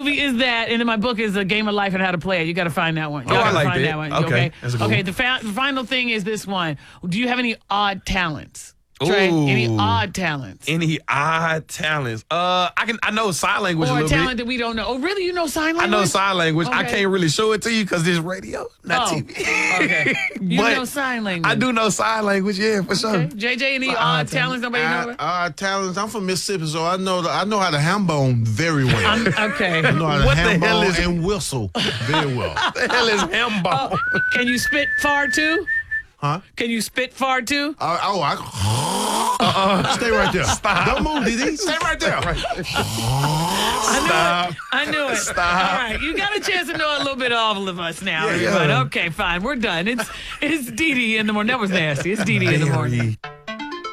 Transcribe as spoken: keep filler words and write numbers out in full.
movie is that, and then my book is A Game of Life and How to Play It. You got to find that one. You Oh, gotta I like find that. that one. Okay, Okay. that's a good okay. one. The, fa- the final thing is this one. Do you have any odd talents? Trey, Ooh. any odd talents? Any odd talents? Uh, I can. I know sign language a Or a little talent bit. that we don't know? Oh, really? You know sign I language? know sign language. I Okay. can't really show it to you because it's radio, not Oh, T V. okay. You But know sign language. I do know sign language. Yeah, for sure. Okay. J J, any For odd odd talents nobody know Odd, about? odd talents. I'm from Mississippi, so I know the, I know how to ham bone very well. I'm, okay. I know how to What the ham hell bone is- and whistle very well. What the hell is ham bone? Oh, can you spit far too? Huh? Can you spit far too? Uh, oh, I. Uh-uh. Stay right there. Stop. Don't move, D D. Stay right there. I knew Stop. it. I knew it. Stop. All right, you got a chance to know a little bit of all of us now, Yeah, everybody. yeah. Okay, fine. We're done. It's it's Dee Dee in the morning. That was nasty. It's Dee Dee in the morning. Very